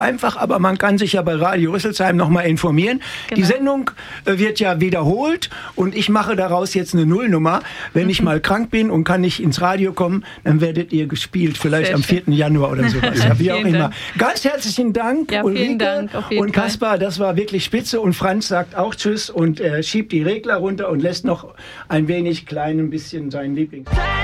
einfach, aber man kann sich ja bei Radio Rüsselsheim nochmal informieren. Genau. Die Sendung wird ja wiederholt und ich mache daraus jetzt eine Nullnummer. Wenn ich mal krank bin und kann nicht ins Radio kommen, dann werdet ihr gespielt, vielleicht Sehr am 4. Januar oder sowas. Ja, wie auch immer. Dank. Ganz herzlichen Dank, ja, Ulrike vielen Dank, auf jeden und Kaspar, das war wirklich spitze und Franz sagt auch Tschüss und schiebt die Regler runter und lässt noch ein wenig klein ein bisschen seinen Lieblings...